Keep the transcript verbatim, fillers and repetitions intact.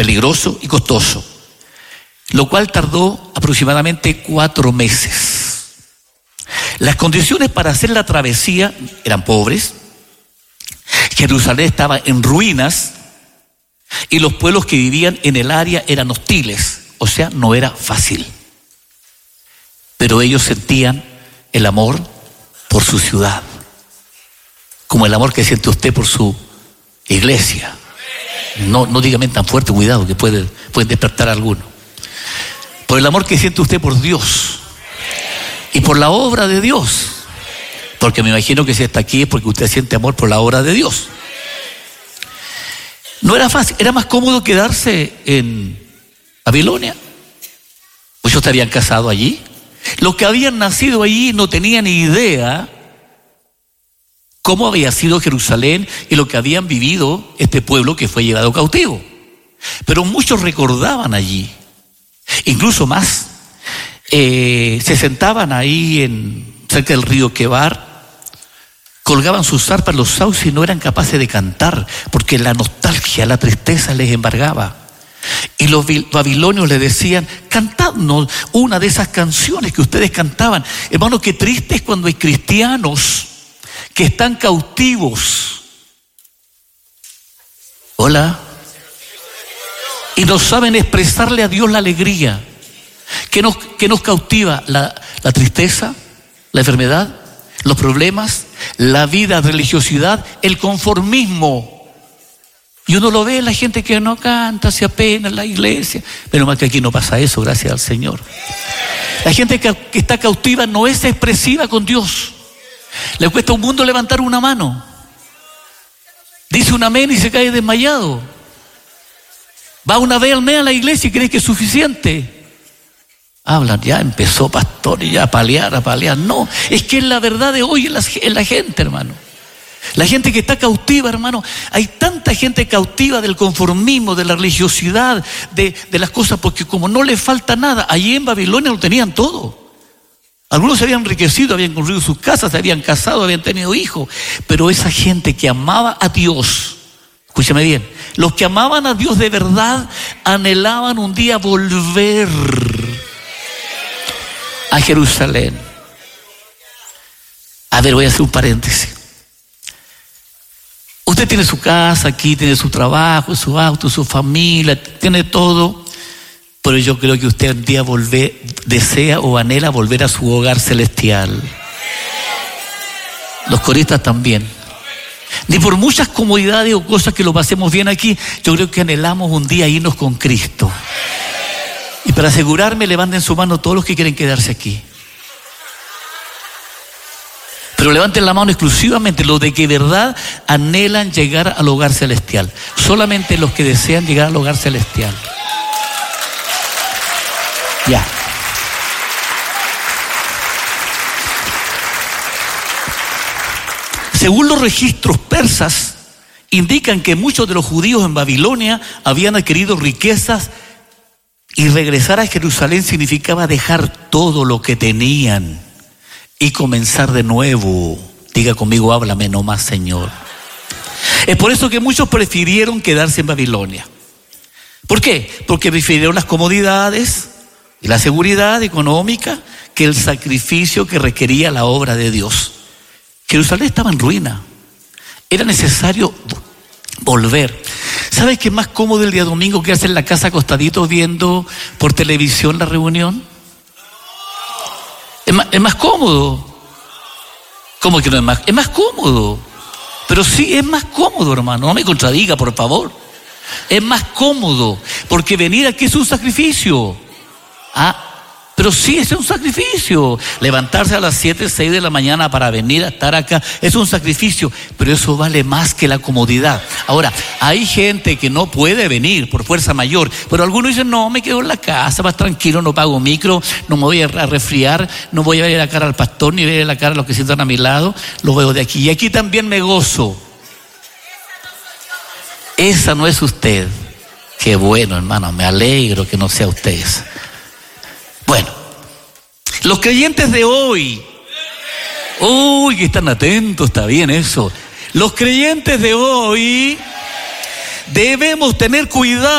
peligroso y costoso, lo cual tardó aproximadamente cuatro meses. Las condiciones para hacer la travesía eran pobres, Jerusalén estaba en ruinas y los pueblos que vivían en el área eran hostiles, o sea, no era fácil. Pero ellos sentían el amor por su ciudad, como el amor que siente usted por su iglesia. No, no dígame tan fuerte, cuidado, que puede, pueden despertar a alguno. Por el amor que siente usted por Dios y por la obra de Dios. Porque me imagino que si está aquí es porque usted siente amor por la obra de Dios. No era fácil, era más cómodo quedarse en Babilonia. Muchos estarían casados allí. Los que habían nacido allí no tenían ni idea cómo había sido Jerusalén y lo que habían vivido este pueblo que fue llevado cautivo. Pero muchos recordaban allí, incluso más. Eh, se sentaban ahí en, cerca del río Quebar, colgaban sus arpas en los sauces y no eran capaces de cantar porque la nostalgia, la tristeza les embargaba. Y los babilonios le decían: cantadnos una de esas canciones que ustedes cantaban. Hermano, qué triste es cuando hay cristianos que están cautivos. Hola. Y no saben expresarle a Dios la alegría. ¿Qué nos, qué nos cautiva? La, la tristeza, la enfermedad, los problemas, la vida, religiosidad, el conformismo. Y uno lo ve en la gente que no canta, se apena en la iglesia. Pero más que aquí no pasa eso, gracias al Señor. La gente que, que está cautiva no es expresiva con Dios. Le cuesta un mundo levantar una mano. Dice un amén y se cae desmayado. Va una vez al mes a la iglesia y cree que es suficiente. Hablan, ya empezó pastor y ya a palear, a palear. No, es que es la verdad de hoy en la, en la gente, hermano. La gente que está cautiva, hermano. Hay tanta gente cautiva del conformismo, de la religiosidad, de, de las cosas, porque como no le falta nada, allí en Babilonia lo tenían todo. Algunos se habían enriquecido, habían construido sus casas, se habían casado, habían tenido hijos. Pero esa gente que amaba a Dios, escúchame bien, los que amaban a Dios de verdad anhelaban un día volver a Jerusalén. A ver, voy a hacer un paréntesis. Usted tiene su casa aquí, tiene su trabajo, su auto, su familia, tiene todo. Pero yo creo que usted un día volver, desea o anhela volver a su hogar celestial. Los coristas también. Ni por muchas comodidades o cosas que lo pasemos bien aquí, yo creo que anhelamos un día irnos con Cristo. Y para asegurarme, levanten su mano todos los que quieren quedarse aquí. Pero levanten la mano exclusivamente los de que de verdad anhelan llegar al hogar celestial. Solamente los que desean llegar al hogar celestial. Ya. Según los registros persas, indican que muchos de los judíos en Babilonia habían adquirido riquezas y regresar a Jerusalén significaba dejar todo lo que tenían y comenzar de nuevo. Diga conmigo, háblame nomás, Señor. Es por eso que muchos prefirieron quedarse en Babilonia. ¿Por qué? Porque prefirieron las comodidades y la seguridad económica que el sacrificio que requería la obra de Dios. Jerusalén estaba en ruina. Era necesario volver. ¿Sabes qué es más cómodo el día domingo que hacer en la casa acostadito viendo por televisión la reunión? Es más, es más cómodo. ¿Cómo que no es más? Es más cómodo. Pero sí es más cómodo, hermano. No me contradiga, por favor. Es más cómodo. Porque venir aquí es un sacrificio. Ah, pero sí es un sacrificio. Levantarse a las siete, seis de la mañana para venir a estar acá es un sacrificio, pero eso vale más que la comodidad. Ahora, hay gente que no puede venir por fuerza mayor, pero algunos dicen, no, me quedo en la casa, más tranquilo, no pago micro, no me voy a resfriar, no voy a ver la cara al pastor, ni ver la cara a los que sientan a mi lado, lo veo de aquí. Y aquí también me gozo. Esa no es usted. Qué bueno, hermano, me alegro que no sea usted esa. Bueno, los creyentes de hoy, uy, que están atentos, está bien eso. Los creyentes de hoy debemos tener cuidado.